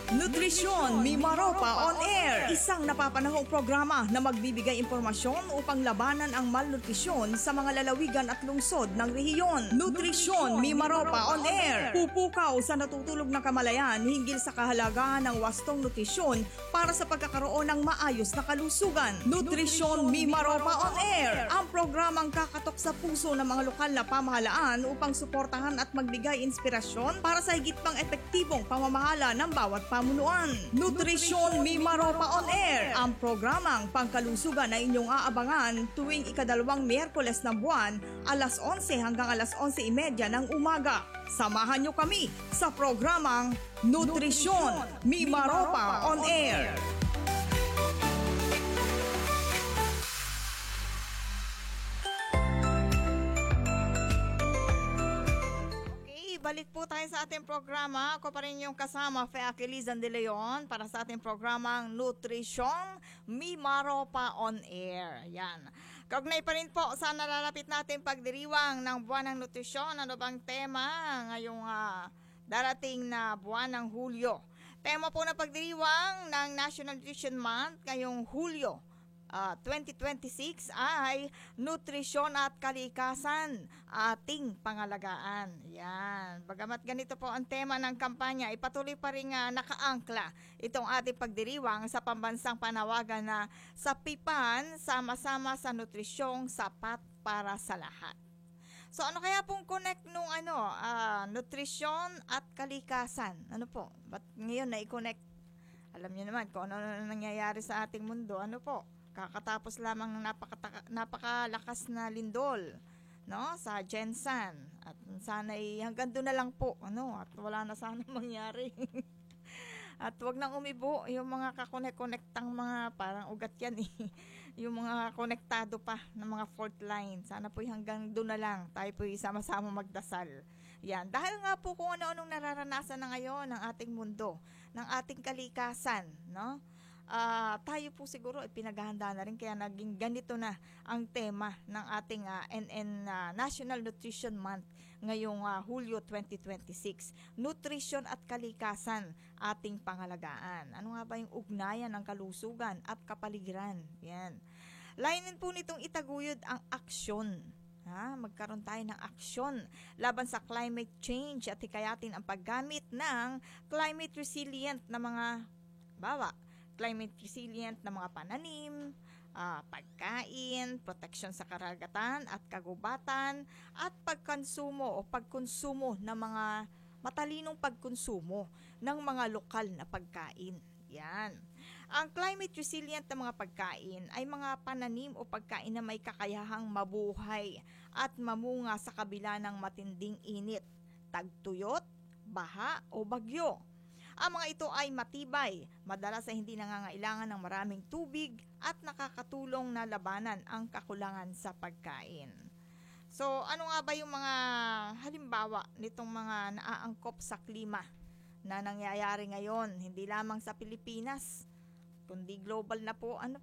Nutrisyon Mi Maropa on Air. Isang napapanahong programa na magbibigay impormasyon upang labanan ang malnutrisyon sa mga lalawigan at lungsod ng rehiyon. Nutrisyon Mi Maropa on Air. Pupukaw sa natutulog na kamalayan hinggil sa kahalagahan ng wastong nutrisyon para sa pagkakaroon ng maayos na kalusugan. Nutrisyon Mi Maropa on Air. Ang programang kakatok sa puso ng mga lokal na pamahalaan upang suportahan at magbigay inspirasyon para sa higit pang epektibong pamamahala ng bawat pamunuan. Nutrisyon Mi Maropa on Air, ang programang pangkalusugan na inyong aabangan tuwing ikadalawang Miyerkules ng buwan, alas 11 hanggang alas 11:30 ng umaga. Samahan nyo kami sa programang Nutrisyon Mi Maropa on Air. Balik po tayo sa ating programa. Ako pa rin yung kasama, Fe Aquilizan de Leon, para sa ating programang Nutrisyon Mi Maropa on Air. Yan. Kaugnay pa rin po sa nalalapit natin pagdiriwang ng buwan ng nutrisyon. Ano bang tema ngayong darating na buwan ng Hulyo? Tema po na pagdiriwang ng National Nutrition Month ngayong Hulyo 2026 ay nutrisyon at kalikasan, ating pangalagaan. Yan. Bagamat ganito po ang tema ng kampanya, ipatuloy pa rin nakaangkla itong ating pagdiriwang sa pambansang panawagan na sapipan sama-sama sa nutrisyong sapat para sa lahat. So ano kaya pong connect nung nutrisyon at kalikasan? Ano po? Ba't ngayon na-connect? Alam niyo naman kung ano nangyayari sa ating mundo. Ano po? Kakatapos lamang ng napakalakas na lindol, no, sa Gensan. At sana hanggang doon na lang po, at wala na sana mangyari. At wag nang umibo yung mga kakonek-konektang mga parang ugat yan yung mga konektado pa ng mga fault line. Sana po hanggang doon na lang tayo po sama-sama magdasal. Yan, dahil nga po kung ano-anong nararanasan na ngayon ng ating mundo, ng ating kalikasan, no? Tayo po siguro pinaghahanda na rin kaya naging ganito na ang tema ng ating National Nutrition Month ngayong Hulyo 2026. Nutrisyon at kalikasan, ating pangalagaan. Ano nga ba yung ugnayan ng kalusugan at kapaligiran? Yan. Layunin po nitong itaguyod ang aksyon. Magkaroon tayo ng aksyon laban sa climate change at hikayatin ang paggamit ng climate resilient na mga climate resilient na mga pananim, pagkain, proteksyon sa karagatan at kagubatan, at pagkonsumo ng mga matalinong pagkonsumo ng mga lokal na pagkain. Yan. Ang climate resilient na mga pagkain ay mga pananim o pagkain na may kakayahang mabuhay at mamunga sa kabila ng matinding init, tagtuyot, baha o bagyo. Ang mga ito ay matibay, madalas ay hindi nangangailangan ng maraming tubig at nakakatulong na labanan ang kakulangan sa pagkain. So, ano nga ba yung mga halimbawa nitong mga naaangkop sa klima na nangyayari ngayon, hindi lamang sa Pilipinas, kundi global na po, ang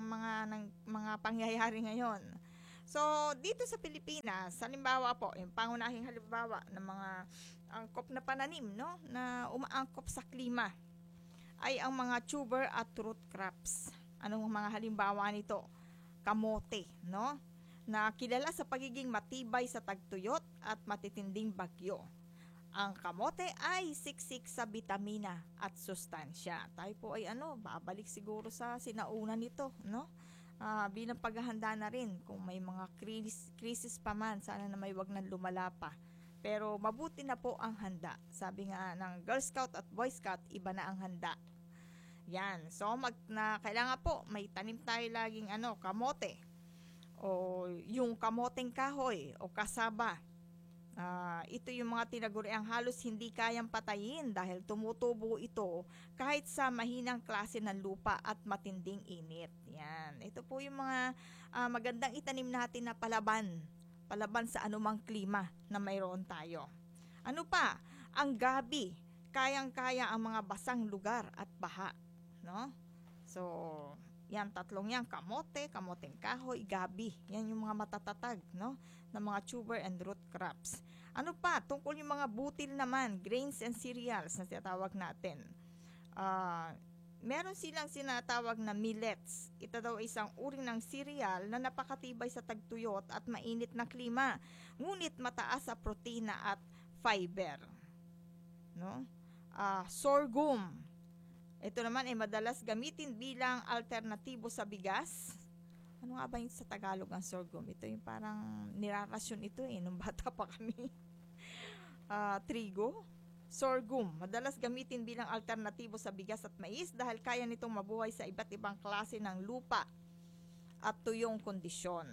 mga pangyayari ngayon. So, dito sa Pilipinas, halimbawa po, yung pangunahing halimbawa ng mga angkop na pananim, no, na umaangkop sa klima ay ang mga tuber at root crops. Anong mga halimbawa nito? Kamote, no, na kilala sa pagiging matibay sa tagtuyot at matitinding bagyo. Ang kamote ay siksik sa bitamina at sustansya. Tayo po ay babalik siguro sa sinauna nito, no? Bilang paghahanda na rin kung may mga krisis pa man, sana na may wag nang lumala pa. Pero mabuti na po ang handa. Sabi nga ng Girl Scout at Boy Scout, iba na ang handa. Yan. So kailangan po may tanim tayo laging kamote o yung kamoteng kahoy o kasaba. Ito yung mga tinaguriang halos hindi kayang patayin dahil tumutubo ito kahit sa mahinang klase ng lupa at matinding init. Yan. Ito po yung mga magandang itanim natin na palaban sa anumang klima na mayroon tayo. Ano pa? Ang gabi. Kayang-kaya ang mga basang lugar at baha. No? So, yan, tatlong yan, kamoteng kahoy, gabi. Yan yung mga matatatag, no, na mga tuber and root crops. Ano pa? Tungkol yung mga butil naman, grains and cereals na tinatawag natin. Ah, meron silang sinatawag na millets. Ito daw ay isang uri ng cereal na napakatibay sa tagtuyot at mainit na klima, ngunit mataas sa protina at fiber, no? Sorghum. Ito naman ay madalas gamitin bilang alternatibo sa bigas. Ano nga ba yung sa Tagalog ang sorghum? Ito yung parang nirarasyon ito nung bata pa kami. Trigo. Sorghum, madalas gamitin bilang alternatibo sa bigas at mais dahil kaya nitong mabuhay sa iba't ibang klase ng lupa at tuyong kondisyon.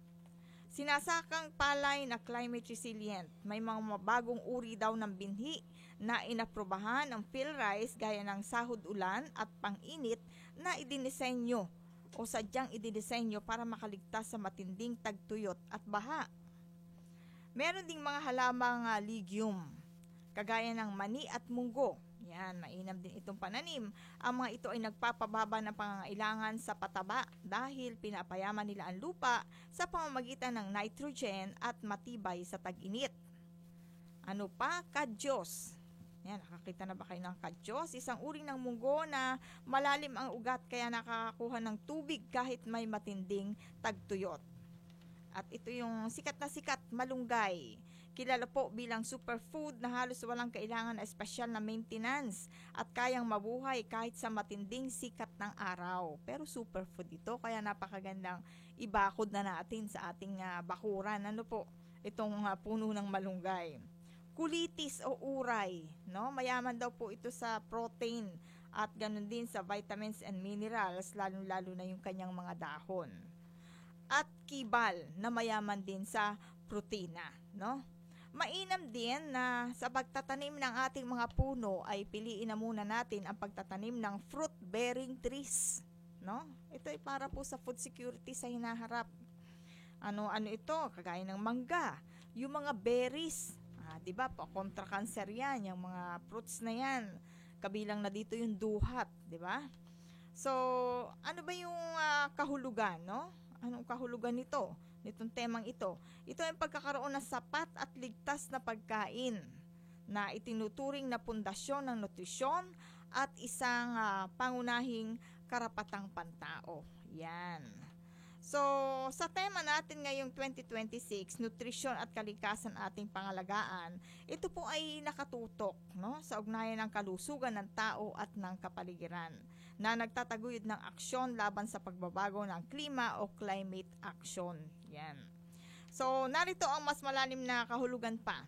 Sinasakang palay na climate resilient. May mga bagong uri daw ng binhi na inaprobahan ng PhilRice gaya ng sahod ulan at pang-init na idinisenyo o sadyang idinisenyo para makaligtas sa matinding tagtuyot at baha. Meron ding mga halamang legume, kagaya ng mani at munggo. Yan, mainam din itong pananim. Ang mga ito ay nagpapababa ng pangangailangan sa pataba dahil pinapayaman nila ang lupa sa pamamagitan ng nitrogen at matibay sa tag-init. Ano pa? Kadyos. Yan, nakakita na ba kayo ng kadyos? Isang uri ng munggo na malalim ang ugat kaya nakakakuha ng tubig kahit may matinding tagtuyot. At ito yung sikat na sikat, malunggay. Kilala po bilang superfood na halos walang kailangan na espesyal na maintenance at kayang mabuhay kahit sa matinding sikat ng araw. Pero superfood ito, kaya napakagandang ibakod na natin sa ating bakuran. Ano po? Itong puno ng malunggay. Kulitis o uray, no? Mayaman daw po ito sa protein at ganun din sa vitamins and minerals, lalo-lalo na yung kanyang mga dahon. At kibal na mayaman din sa protina, no? Mainam din na sa pagtatanim ng ating mga puno ay piliin na muna natin ang pagtatanim ng fruit-bearing trees, no? Ito ay para po sa food security sa hinaharap. Ano ito? Kagaya ng mangga, yung mga berries, 'di ba? Kontra cancer 'yan, yung mga fruits na 'yan. Kabilang na dito yung duhat, 'di ba? So, ano ba yung kahulugan, no? Anong kahulugan nitong temang ito? Ito ay pagkakaroon ng sapat at ligtas na pagkain na itinuturing na pundasyon ng nutrisyon at isang pangunahing karapatang pantao. Yan. So, sa tema natin ngayong 2026, nutrisyon at kalikasan ating pangalagaan, ito po ay nakatutok, no, sa ugnayan ng kalusugan ng tao at ng kapaligiran na nagtataguyod ng aksyon laban sa pagbabago ng klima o climate action. Yan. So, narito ang mas malalim na kahulugan pa.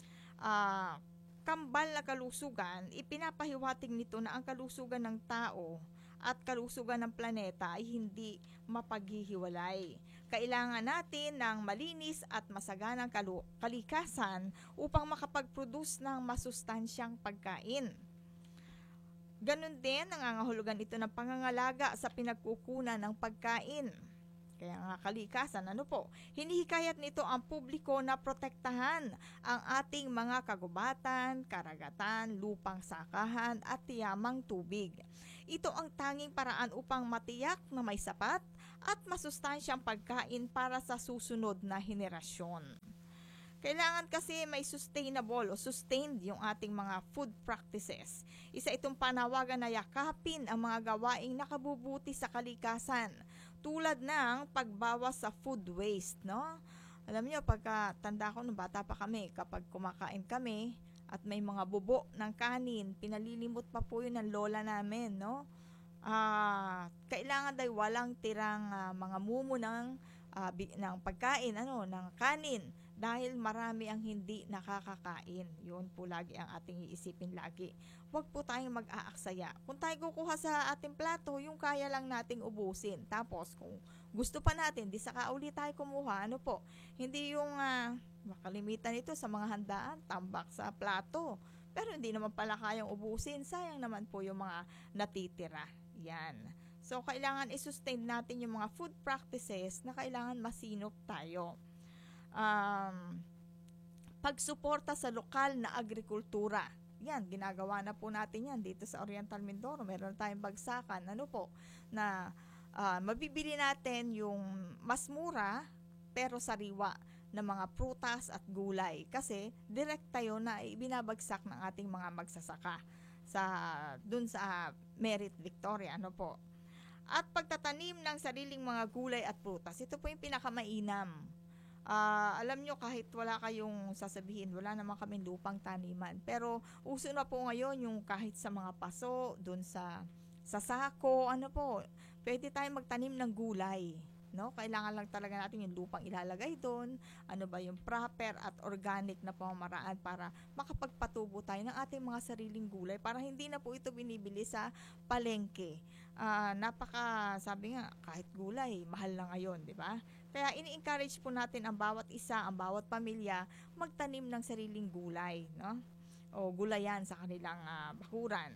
Kambal na kalusugan, ipinapahiwatig nito na ang kalusugan ng tao at kalusugan ng planeta ay hindi mapaghihiwalay. Kailangan natin ng malinis at masaganang kalikasan upang makapag-produce ng masustansyang pagkain. Ganon din nangangahulugan ito ng pangangalaga sa pinagkukunan ng pagkain. Kaya nga kalikasan, hinihikayat nito ang publiko na protektahan ang ating mga kagubatan, karagatan, lupang sakahan at tiyamang tubig. Ito ang tanging paraan upang matiyak na may sapat at masustansyang pagkain para sa susunod na henerasyon. Kailangan kasi may sustainable o sustained yung ating mga food practices. Isa itong panawagan na yakapin ang mga gawaing nakabubuti sa kalikasan, tulad ng pagbawas sa food waste, no? Alam niyo, pagkatanda ko nung bata pa kami, kapag kumakain kami at may mga bubo ng kanin, pinalilimot pa po yun ng lola namin, no? Kailangan dahil walang tirang mga mumo ng pagkain, ng kanin, dahil marami ang hindi nakakakain. Yun po lagi ang ating iisipin lagi. Huwag po tayong mag-aaksaya. Kung tayo kukuha sa ating plato, yung kaya lang nating ubusin. Tapos kung gusto pa natin, di saka uli tayo kumuha. Hindi yung makalimitan ito sa mga handaan, tambak sa plato. Pero hindi naman pala kayang ubusin. Sayang naman po yung mga natitira. Yan. So, kailangan i-sustain natin yung mga food practices na kailangan masinop tayo. Pagsuporta sa lokal na agrikultura. Yan, ginagawa na po natin yan dito sa Oriental Mindoro. Meron tayong bagsakan, na mabibili natin yung mas mura pero sariwa na mga prutas at gulay. Kasi direct tayo na ibinabagsak ng ating mga magsasaka dun sa Merit Victoria, ano po. At pagtatanim ng sariling mga gulay at prutas, ito po yung pinakamainam. Alam nyo, kahit wala kayong sasabihin, wala naman kaming lupang taniman. Pero uso na po ngayon yung kahit sa mga paso, dun sa sako, ano po, pwede tayong magtanim ng gulay. No? Kailangan lang talaga natin yung lupang ilalagay doon, ano ba yung proper at organic na pamamaraan para makapagpatubo tayo ng ating mga sariling gulay para hindi na po ito binibili sa palengke. Sabi nga, kahit gulay, mahal na ngayon, di ba? Kaya ini-encourage po natin ang bawat isa, ang bawat pamilya, magtanim ng sariling gulay, no? O gulayan sa kanilang bakuran.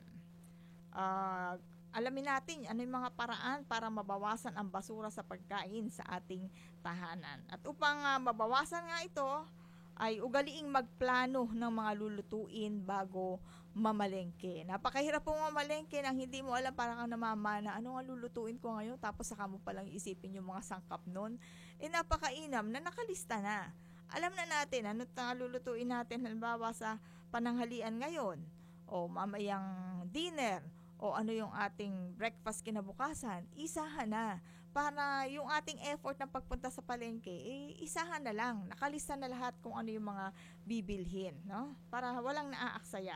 Alamin natin ano yung mga paraan para mabawasan ang basura sa pagkain sa ating tahanan. At upang mabawasan nga ito, ay ugaliing magplano ng mga lulutuin bago mamalengke. Napakahirap po mamalengke nang hindi mo alam, para kang namamana, ano nga lulutuin ko ngayon, tapos saka mo palang isipin yung mga sangkap nun. Napakainam na nakalista na. Alam na natin ano lulutuin natin, halimbawa sa pananghalian ngayon, o mamayang dinner, o ano yung ating breakfast kinabukasan, isahan na. Para yung ating effort ng pagpunta sa palengke, isahan na lang. Nakalista na lahat kung ano yung mga bibilhin, no? Para walang naaaksaya.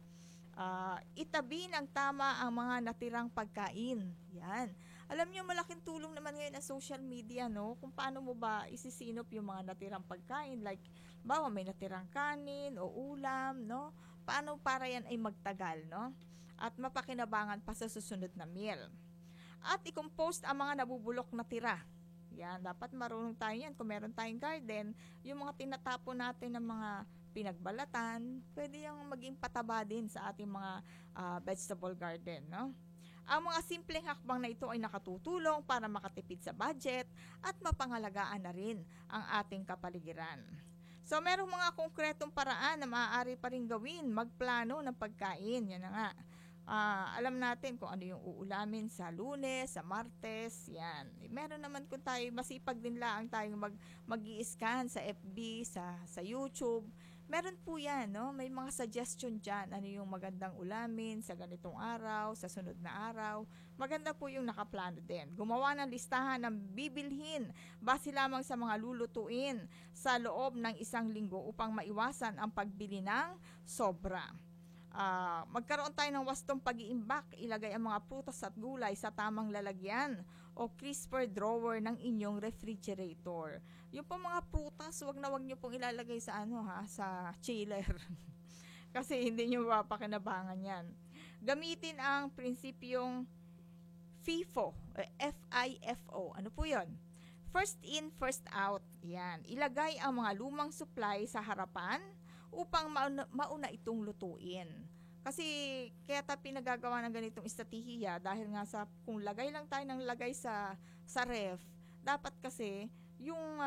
Itabi ng tama ang mga natirang pagkain. Yan. Alam niyo, malaking tulong naman ngayon ang social media, no? Kung paano mo ba isisinop yung mga natirang pagkain. Like, bawa may natirang kanin o ulam, no? Paano para yan ay magtagal, no? At mapakinabangan pa sa susunod na meal. At i-compost ang mga nabubulok na tira. Yan, dapat marunong tayo yan. Kung meron tayong garden, yung mga tinatapon natin ng mga pinagbalatan, pwede yung maging pataba din sa ating mga vegetable garden, no? Ang mga simpleng hakbang na ito ay nakatutulong para makatipid sa budget at mapangalagaan na rin ang ating kapaligiran. So, merong mga konkretong paraan na maaari pa rin gawin, magplano ng pagkain. Yan na nga. Alam natin kung ano yung uulamin sa Lunes, sa Martes, yan. Meron naman kung tayo, masipag din lang tayong mag-i-scan sa FB, sa YouTube. Meron po yan, no? May mga suggestion dyan, ano yung magandang ulamin sa ganitong araw, sa sunod na araw. Maganda po yung nakaplano din. Gumawa ng listahan ng bibilhin base lamang sa mga lulutuin sa loob ng isang linggo upang maiwasan ang pagbili ng sobra. Magkaroon tayo ng wastong pag-iimbak, ilagay ang mga prutas at gulay sa tamang lalagyan o crisper drawer ng inyong refrigerator. Yung pong mga prutas, wag nyo pong ilalagay sa sa chiller. Kasi hindi nyo mapapakinabangan yan. Gamitin ang prinsipyong FIFO, FIFO. Ano po yun? First in, first out. Yan. Ilagay ang mga lumang supply sa harapan upang mauna itong lutuin. Kasi kaya tayo pinagagawa ng ganitong estratehiya dahil nga kung lagay lang tayo ng lagay sa ref, dapat kasi yung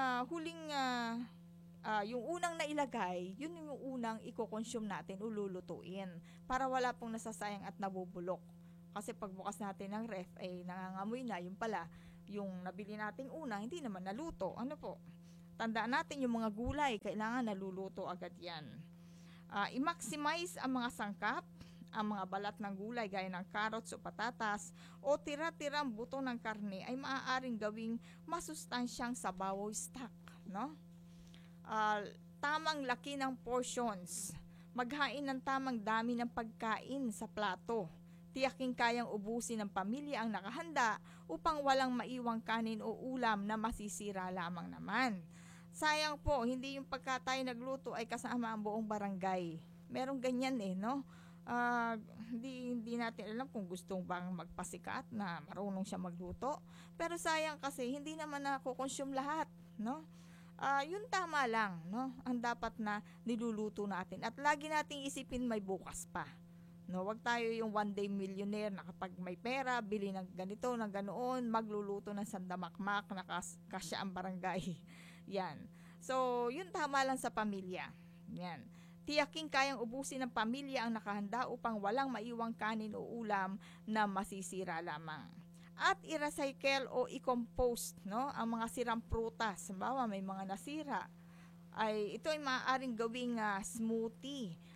yung unang nailagay, yun yung unang i-consume natin o lulutuin para wala pong nasasayang at nabubulok. Kasi pagbukas natin ng ref ay nangangamoy na, yung pala yung nabili nating una hindi naman naluto. Ano po? Tandaan natin yung mga gulay, kailangan naluluto agad yan. I-maximize ang mga sangkap, ang mga balat ng gulay gaya ng carrots o patatas o tira-tirang buto ng karne ay maaaring gawing masustansyang sabaw o stock, no? Tamang laki ng portions. Maghain ng tamang dami ng pagkain sa plato. Tiyaking kayang ubusin ng pamilya ang nakahanda upang walang maiwang kanin o ulam na masisira lamang naman. Sayang po, hindi yung pagka tayo nagluto ay kasama ang buong barangay. Merong ganyan no? Hindi natin alam kung gustong bang magpasikat na marunong siya magluto. Pero sayang kasi hindi naman nakukonsume lahat, no? Yun tama lang, no? Ang dapat na niluluto natin. At lagi nating isipin may bukas pa. No, wag tayo yung one day millionaire na kapag may pera, bili ng ganito, ng ganoon, magluluto ng sandamakmak na kasya ang barangay. Yan. So, yun tama lang sa pamilya. Yan. Tiyaking kayang ubusin ng pamilya ang nakahanda upang walang maiwang kanin o ulam na masisira lamang. At i-recycle o i-compost, no, ang mga sirang prutas. Halimbawa, may mga nasira. Ito ay maaaring gawing smoothie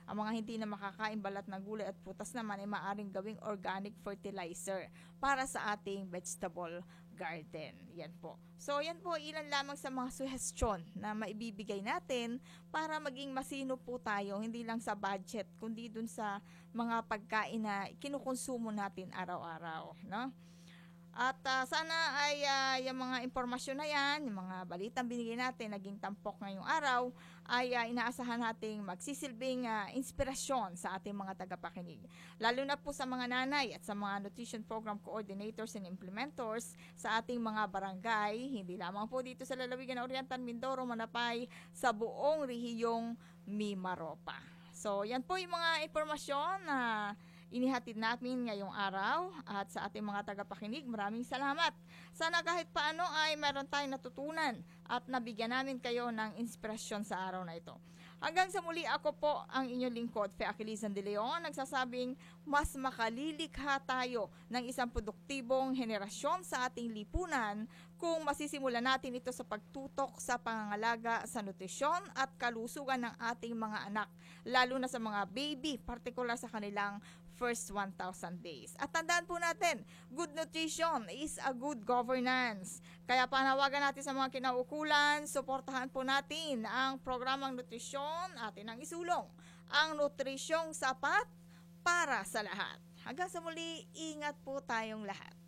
Ang mga hindi na makakain balat ng gulay at prutas naman ay maaaring gawing organic fertilizer para sa ating vegetable garden. Yan po. So, yan po ilan lamang sa mga suggestion na maibibigay natin para maging masino po tayo, hindi lang sa budget, kundi dun sa mga pagkain na kinukonsumo natin araw-araw, no? At sana ay yung mga impormasyon na yan, yung mga balitang binigay natin, naging tampok ngayong araw, ay inaasahan nating magsisilbing inspirasyon sa ating mga tagapakinig. Lalo na po sa mga nanay at sa mga nutrition program coordinators and implementors sa ating mga barangay, hindi lamang po dito sa lalawigan ng Oriental, Mindoro, Manapay, sa buong rehiyong Mimaropa. So, yan po yung mga impormasyon na inihatid namin ngayong araw at sa ating mga tagapakinig, maraming salamat. Sana kahit paano ay meron tayong natutunan at nabigyan namin kayo ng inspirasyon sa araw na ito. Hanggang sa muli, ako po ang inyong lingkod, Fe Aquilizan de Leon, nagsasabing mas makalilikha tayo ng isang produktibong henerasyon sa ating lipunan kung masisimulan natin ito sa pagtutok sa pangangalaga sa nutrisyon at kalusugan ng ating mga anak, lalo na sa mga baby, partikular sa kanilang first 1,000 days. At tandaan po natin, good nutrition is a good governance. Kaya panawagan natin sa mga kinaukulan, suportahan po natin ang programang nutrisyon, atin ang isulong ang nutrisyong sapat para sa lahat. Hanggang sa muli, ingat po tayong lahat.